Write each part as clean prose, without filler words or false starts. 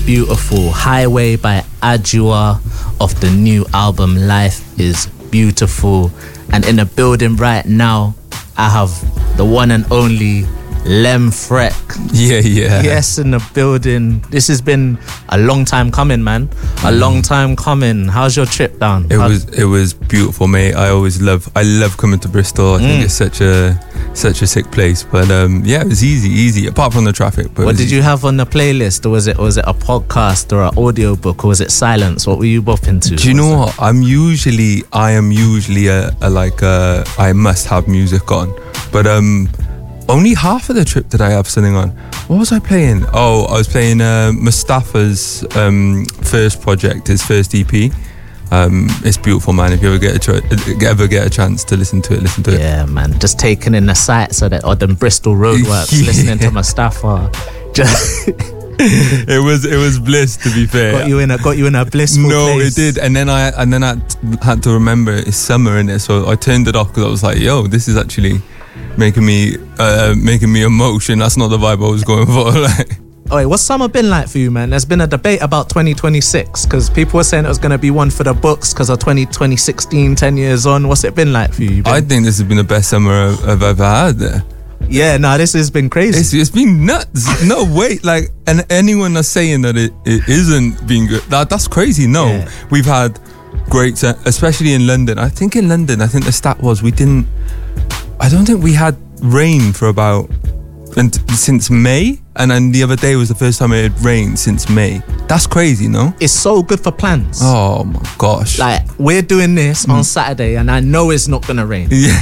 beautiful Highway by Adjua off the new album Life is Beautiful. And in the building right now, I have the one and only Lem Freck. Yeah. Yes, in the building. This has been a long time coming, man. A long time coming. How's your trip down? It was beautiful, mate. I love coming to Bristol. I think it's such a sick place. But it was easy. Apart from the traffic. But what did you have on the playlist? Or was it a podcast or an audio book, or was it silence? What were you bopping to? Do you know what? I am usually I must have music on, but only half of the trip did I have something on. What was I playing? Oh, I was playing Mustafa's first project, his first EP. It's beautiful, man. If you ever get a chance to listen to it, listen to it. Yeah, man. Just taking in the sights of the Bristol roadworks, listening to Mustafa. It was bliss, to be fair. Got you in a blissful place. It did. And then I had to remember it's summer in it, so I turned it off because I was like, yo, this is actually making me emotion. That's not the vibe I was going for. Oh, wait, what's summer been like for you, man? There's been a debate about 2026 because people were saying it was going to be one for the books because of 2016, 10 years on. What's it been like for you? I think this has been the best summer I've ever had there. Yeah, this has been crazy. It's been nuts. No, wait, and anyone that's saying that it isn't being good, that's crazy. No, yeah. We've had great, especially in London. I think the stat was I don't think we had rain for since May, and then the other day was the first time it had rained since May. That's crazy, no? It's so good for plants. Oh my gosh. We're doing this on Saturday and I know it's not gonna rain. Yeah.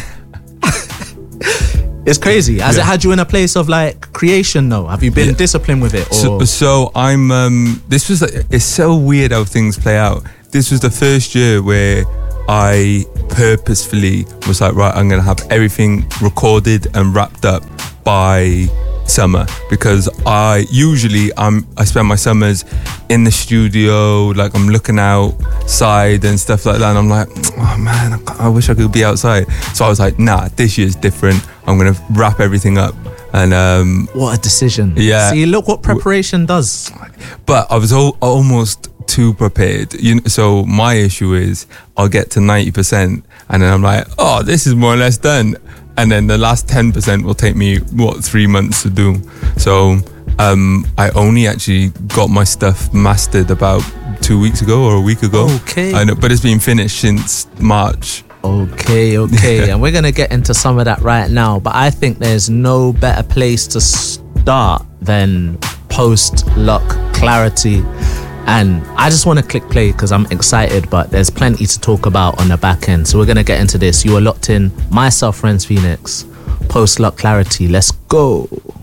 It's crazy. Has it had you in a place of creation though? Have you been disciplined with it? Or? So I'm it's so weird how things play out. This was the first year where I purposefully was like, right, I'm going to have everything recorded and wrapped up by summer, because I spend my summers in the studio, I'm looking outside and stuff like that, and I'm like, oh man, I wish I could be outside. So I was like, nah, this year's different. I'm going to wrap everything up. And what a decision. Yeah. See, look what preparation does. But I was almost too prepared. So my issue is I'll get to 90% and then I'm like, oh, this is more or less done. And then the last 10% will take me 3 months to do. So I only actually got my stuff mastered about 2 weeks ago or a week ago. Okay. I know, but it's been finished since March. Okay. And we're gonna get into some of that right now, but I think there's no better place to start than post-lock clarity. And I just want to click play because I'm excited, but there's plenty to talk about on the back end. So we're going to get into this. You are locked in. Myself, Renz Phoenix. Post-lock clarity. Let's go.